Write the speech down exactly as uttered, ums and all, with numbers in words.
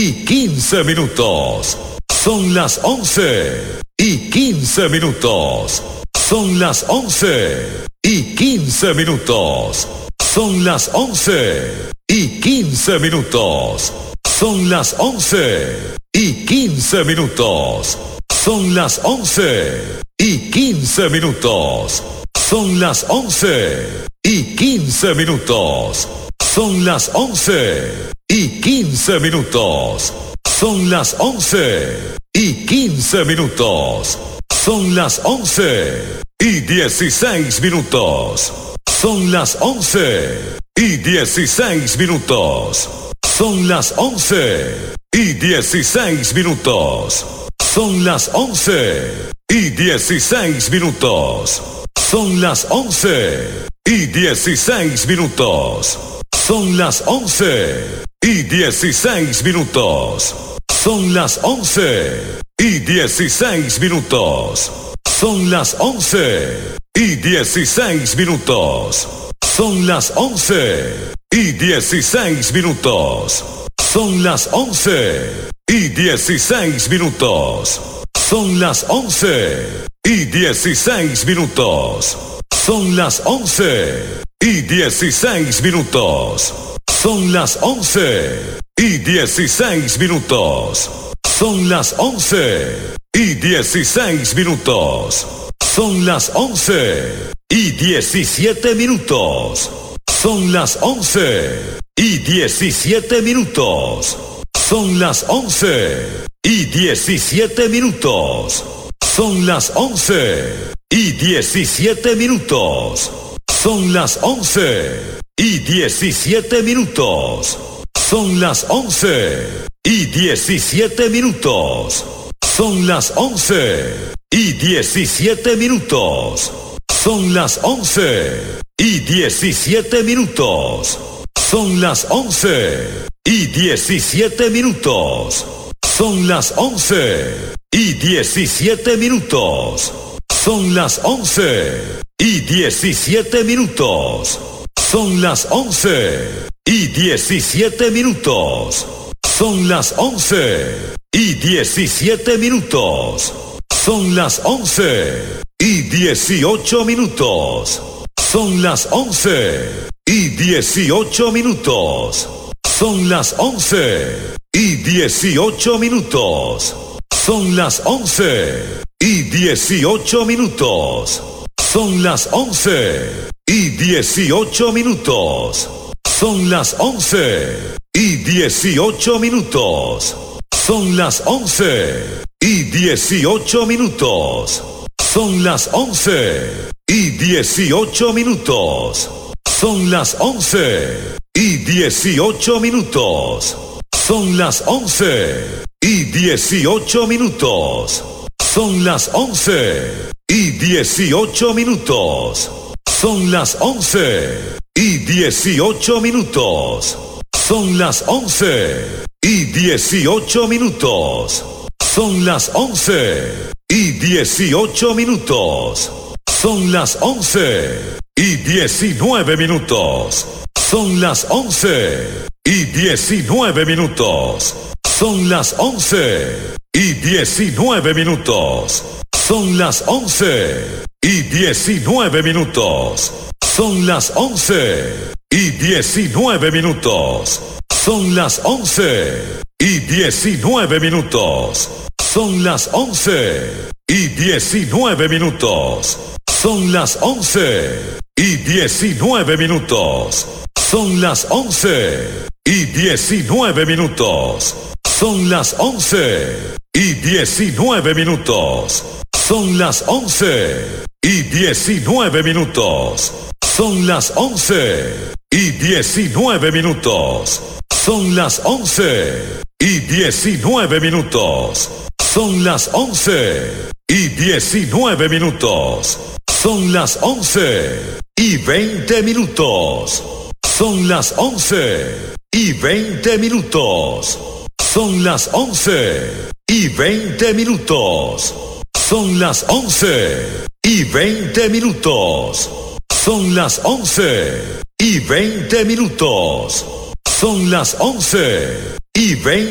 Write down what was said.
y quince minutos. Son las once y quince minutos. Son las once y quince minutos. Son las once y quince minutos. Son las once y quince minutos. Son las once y quince minutos. Son las once y quince minutos. Son las once y quince minutos. Son las once y quince minutos. Son las once y dieciséis minutos. Son las once y dieciséis minutos. Son las once y dieciséis minutos. Son las once y dieciséis minutos. Son las once y dieciséis minutos. Son las once y dieciséis minutos. Son las once y dieciséis minutos. Son las once y dieciséis minutos. Son las once y dieciséis minutos. Son las once y dieciséis minutos. Son las once y dieciséis minutos. Son las once y dieciséis minutos. Son las once y dieciséis minutos. Son las once y dieciséis minutos. Son las once y diecisiete minutos. Son las once y diecisiete minutos. Son las once y diecisiete minutos. Son las once y diecisiete minutos. Son las once y diecisiete minutos. Son las once y diecisiete minutos. Son las once y diecisiete minutos. Son las once y diecisiete minutos. Son las once y diecisiete minutos. Son las once y diecisiete minutos. Son las once y diecisiete minutos. Son las once y diecisiete minutos. Son las once y diecisiete minutos. Son las once y dieciocho minutos. Son las once y dieciocho minutos. Son las once y dieciocho minutos. Son las once y dieciocho minutos. Son las once y dieciocho minutos. Son las once y dieciocho minutos. Son las once y dieciocho minutos. Son las once y dieciocho minutos. Son las once y dieciocho minutos. Son las once y dieciocho minutos. Son las once y dieciocho minutos. Son las once y dieciocho minutos. Son las once y dieciocho minutos. Son las once y dieciocho minutos. Son las once y diecinueve minutos. Son las once y diecinueve minutos. Son las once y diecinueve minutos. Son las once y diecinueve minutos. Son las once y diecinueve minutos. Son las once y diecinueve minutos. Son las once y diecinueve minutos. Son las once y diecinueve minutos. Son las once y diecinueve minutos. Son las once y diecinueve minutos. Son las once y diecinueve minutos. Son las once y diecinueve minutos. Son las once y diecinueve minutos. Son las once y diecinueve minutos. Son las once y veinte minutos. Son las once y veinte minutos. Son las once y veinte minutos. Son las once y veinte minutos. Son las once y veinte minutos. Son las once y veinte